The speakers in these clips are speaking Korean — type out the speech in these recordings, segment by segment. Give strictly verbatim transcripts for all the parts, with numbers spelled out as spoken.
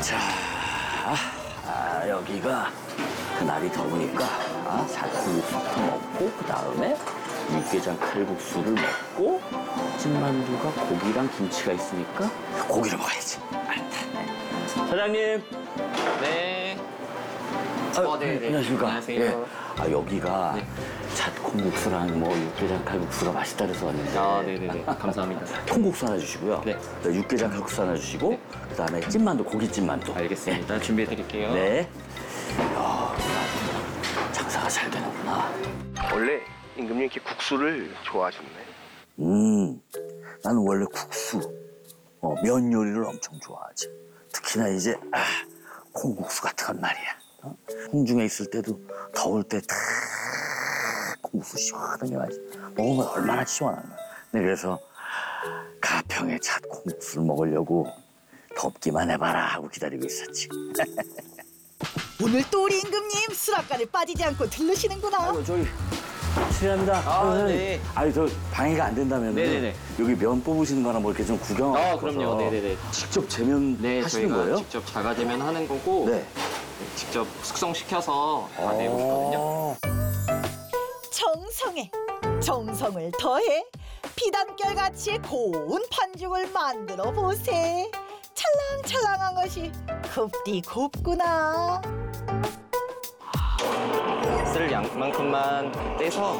자, 아, 여기가 그 날이 더우니까 아, 살코기부터 먹고 그 다음에 육개장 칼국수를 먹고 찐만두가 고기랑 김치가 있으니까 고기를 먹어야지. 알다. 사장님. 네. 아, 어, 네, 네. 안녕하십니까. 안녕하세요. 예. 아, 여기가 네. 잣콩국수랑 뭐 육개장 칼국수가 맛있다 그래서 왔는데. 아, 네네네. 감사합니다. 통국수 하나 주시고요. 네. 네, 육개장 칼국수 하나 주시고 네. 그다음에 찐만두 고기 찐만두. 알겠습니다. 준비해드릴게요. 네. 이야, 장사가 잘 되는구나. 원래 임금님 이렇게 국수를 좋아하셨네. 음, 나는 원래 국수, 어, 면 요리를 엄청 좋아하지. 특히나 이제 아, 콩국수 같은 건 말이야. 어? 홍중에 있을 때도 더울 때 탁 콩국수 시원하게 마시. 먹으면 얼마나 시원한 거야. 네, 그래서 가평에 잣콩국수를 먹으려고 덥기만 해봐라 하고 기다리고 있었지. 오늘 또 우리 임금님 수락관에 빠지지 않고 들르시는구나. 아이고, 저기 실례합니다. 아, 아유, 선생님. 네. 아니, 저 방해가 안 된다면 네네네. 여기 면 뽑으시는 거나 뭐 이렇게 좀 구경하고 아, 싶어서. 그럼요. 네네네. 직접 재면 네, 하시는 저희가 거예요? 직접 자가제면 하는 거고 네. 직접 숙성시켜서 다 내고 있거든요. 어. 정성에 정성을 더해 피단결같이 고운 반죽을 만들어 보세. 찰랑찰랑한 것이 굽디 굽구나. 쓸 양만큼만 떼서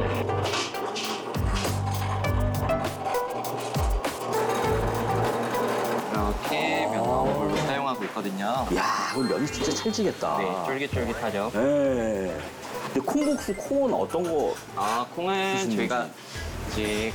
이렇게 면나무불로 사용하고 있거든요. 야, 그럼 면이 진짜 찰지겠다. 네, 쫄깃쫄깃하죠. 네. 근데 콩국수 콩은 어떤 거? 아, 콩은 드시는 저희가 이제